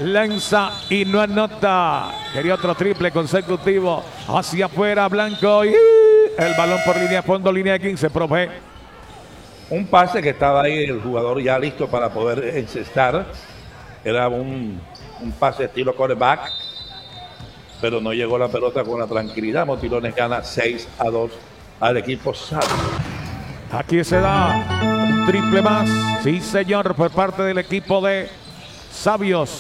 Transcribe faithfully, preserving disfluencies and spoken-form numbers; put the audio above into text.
lanza y no anota. Quería otro triple consecutivo hacia afuera, Blanco, y el balón por línea de fondo, línea de quince, profe. Un pase que estaba ahí el jugador ya listo para poder encestar. Era un, un pase estilo quarterback, pero no llegó la pelota con la tranquilidad. Motilones gana seis a dos al equipo Sabio. Aquí se da un triple más, sí señor, por parte del equipo de Sabios.